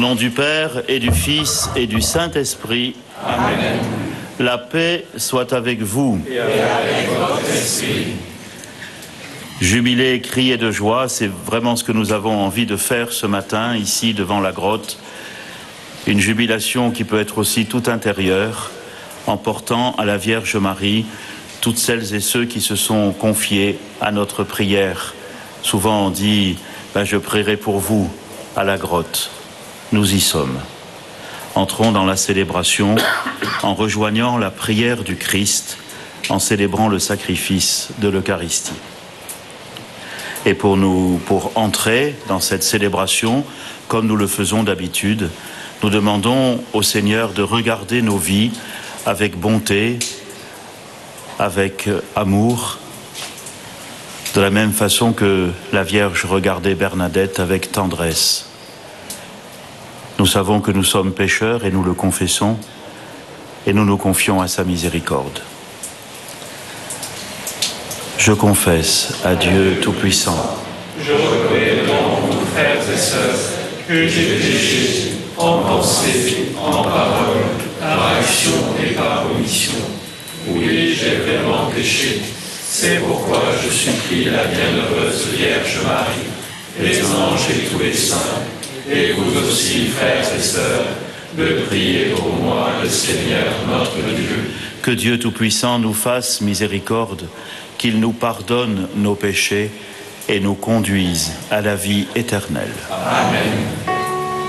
Au nom du Père et du Fils et du Saint-Esprit. Amen. La paix soit avec vous. Et avec votre esprit. Jubilé, crier de joie, c'est vraiment ce que nous avons envie de faire ce matin, ici, devant la grotte. Une jubilation qui peut être aussi tout intérieure, en portant à la Vierge Marie toutes celles et ceux qui se sont confiés à notre prière. Souvent on dit « je prierai pour vous » à la grotte. Nous y sommes. Entrons dans la célébration en rejoignant la prière du Christ, en célébrant le sacrifice de l'Eucharistie. Et pour entrer dans cette célébration, comme nous le faisons d'habitude, nous demandons au Seigneur de regarder nos vies avec bonté, avec amour, de la même façon que la Vierge regardait Bernadette avec tendresse. Nous savons que nous sommes pécheurs et nous le confessons, et nous nous confions à sa miséricorde. Je confesse à Dieu Tout-Puissant. Je reconnais devant vous, frères et sœurs, que j'ai péché en pensée, en parole, par action et par omission. Oui, j'ai vraiment péché. C'est pourquoi je supplie la bienheureuse Vierge Marie, les anges et tous les saints, et vous aussi, frères et sœurs, de prier pour moi, le Seigneur notre Dieu. Que Dieu Tout-Puissant nous fasse miséricorde, qu'il nous pardonne nos péchés et nous conduise à la vie éternelle. Amen.